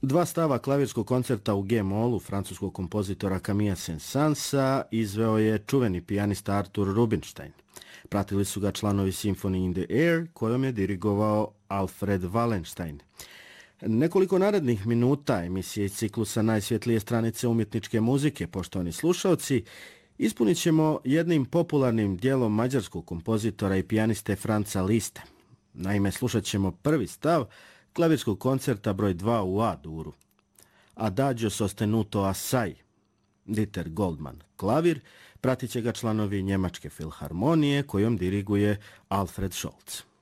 Dva stava klavirskog koncerta u G-molu francuskog kompozitora Camilla Saint-Saënsa izveo je čuveni pijanista Arthur Rubinstein. Pratili su ga članovi Symphony in the Air, kojom je dirigovao Alfred Wallenstein. Nekoliko narednih minuta emisije iz ciklusa Najsvjetlije stranice umjetničke muzike, poštovani slušalci, ispunit ćemo jednim popularnim dijelom mađarskog kompozitora i pijaniste Franza Liszta. Naime, slušat ćemo prvi stav klavirskog koncerta broj 2 u A-duru. Adagio sostenuto assai. Dieter Goldman, klavir, pratit će ga članovi Njemačke filharmonije kojom diriguje Alfred Scholz.